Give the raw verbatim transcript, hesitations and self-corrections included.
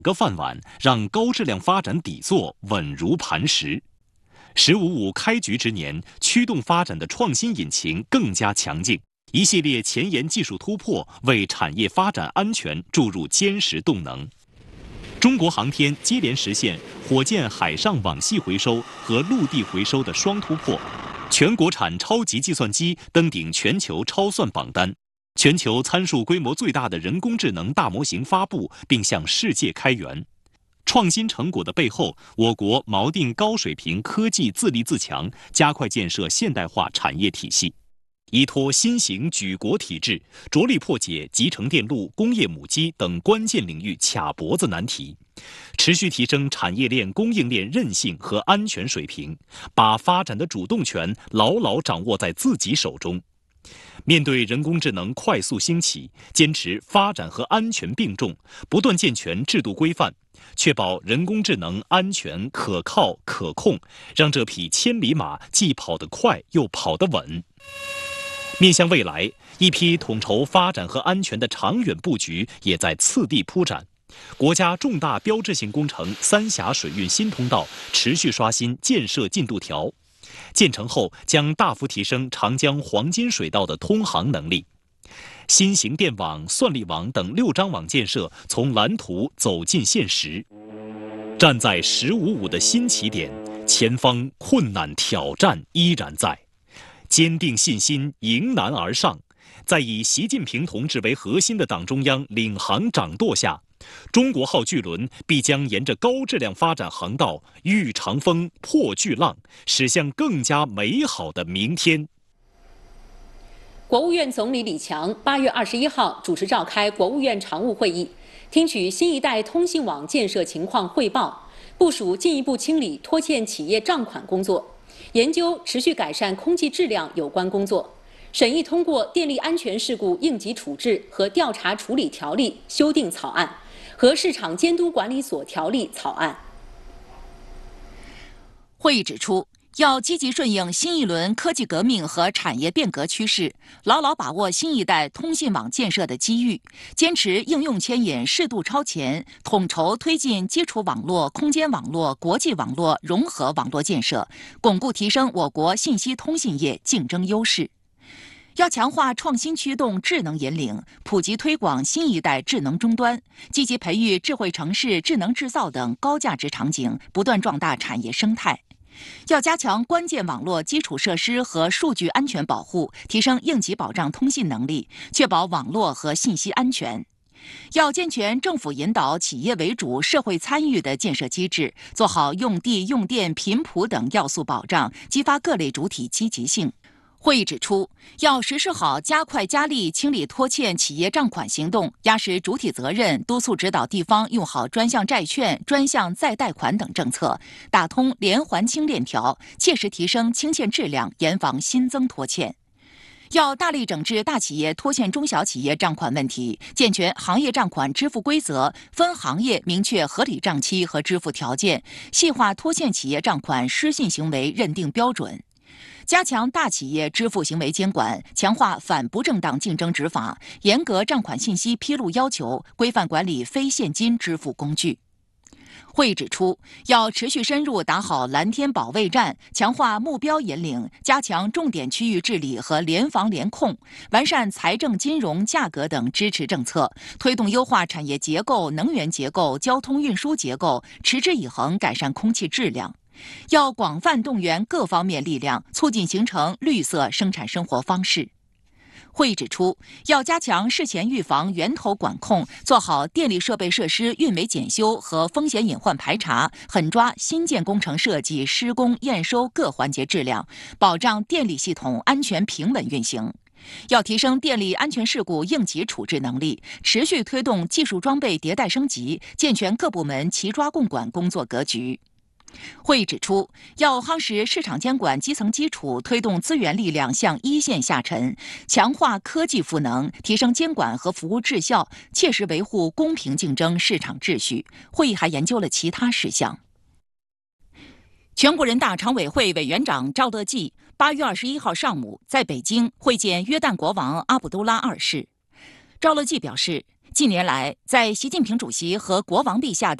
个饭碗，让高质量发展底座稳如磐石。“十五五”开局之年，驱动发展的创新引擎更加强劲，一系列前沿技术突破为产业发展安全注入坚实动能。中国航天接连实现火箭海上网系回收和陆地回收的双突破，全国产超级计算机登顶全球超算榜单，全球参数规模最大的人工智能大模型发布并向世界开源。创新成果的背后，我国锚定高水平科技自立自强，加快建设现代化产业体系，依托新型举国体制，着力破解集成电路、工业母机等关键领域卡脖子难题，持续提升产业链供应链韧性和安全水平，把发展的主动权牢牢掌握在自己手中。面对人工智能快速兴起，坚持发展和安全并重，不断健全制度规范，确保人工智能安全、可靠、可控，让这匹千里马既跑得快又跑得稳。面向未来，一批统筹发展和安全的长远布局也在次第铺展。国家重大标志性工程三峡水运新通道持续刷新建设进度条，建成后将大幅提升长江黄金水道的通航能力。新型电网、算力网等六张网建设从蓝图走进现实。站在“十五五”的新起点，前方困难挑战依然在，坚定信心，迎难而上。在以习近平同志为核心的党中央领航掌舵下，中国号巨轮必将沿着高质量发展航道遇长风破巨浪，驶向更加美好的明天。 国务院总理李强八月二十一号主持召开国务院常务会议，听取新一代通信网建设情况汇报，部署进一步清理拖欠企业账款工作，研究持续改善空气质量有关工作，审议通过《电力安全事故应急处置和调查处理条例》修订草案和《市场监督管理所条例》草案。 会议指出，要积极顺应新一轮科技革命和产业变革趋势，牢牢把握新一代通信网建设的机遇，坚持应用牵引、适度超前，统筹推进基础网络、空间网络、国际网络融合网络建设，巩固提升我国信息通信业竞争优势。要强化创新驱动、智能引领，普及推广新一代智能终端，积极培育智慧城市、智能制造等高价值场景，不断壮大产业生态。要加强关键网络基础设施和数据安全保护，提升应急保障通信能力，确保网络和信息安全。要健全政府引导、企业为主、社会参与的建设机制，做好用地、用电、频谱等要素保障，激发各类主体积极性。会议指出，要实施好加快加力清理拖欠企业账款行动，压实主体责任，督促指导地方用好专项债券、专项再贷款等政策，打通连环清链条，切实提升清欠质量，严防新增拖欠。要大力整治大企业拖欠中小企业账款问题，健全行业账款支付规则，分行业明确合理账期和支付条件，细化拖欠企业账款失信行为认定标准。加强大企业支付行为监管，强化反不正当竞争执法，严格账款信息披露要求，规范管理非现金支付工具。会议指出，要持续深入打好蓝天保卫战，强化目标引领，加强重点区域治理和联防联控，完善财政、金融、价格等支持政策，推动优化产业结构、能源结构、交通运输结构，持之以恒改善空气质量。要广泛动员各方面力量，促进形成绿色生产生活方式。会议指出，要加强事前预防、源头管控，做好电力设备设施运维检修和风险隐患排查，狠抓新建工程设计、施工、验收各环节质量，保障电力系统安全平稳运行。要提升电力安全事故应急处置能力，持续推动技术装备迭代升级，健全各部门齐抓共管工作格局。会议指出，要夯实市场监管基层基础，推动资源力量向一线下沉，强化科技赋能，提升监管和服务质效，切实维护公平竞争市场秩序。会议还研究了其他事项。全国人大常委会委员长赵乐际八月二十一号上午在北京会见约旦国王阿卜杜拉二世。赵乐际表示， 近年来，在习近平主席和国王陛下的